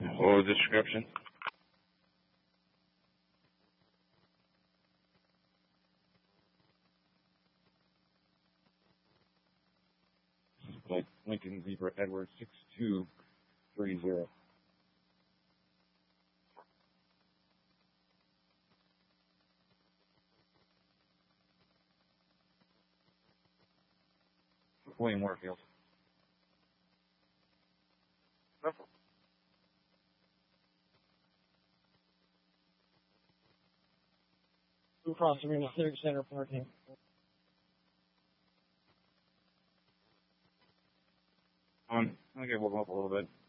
What was the description? Like Lincoln Zebra Edwards 6230. William Warfield. Blue Cross Arena Civic Center parking. I think I woke him up a little bit.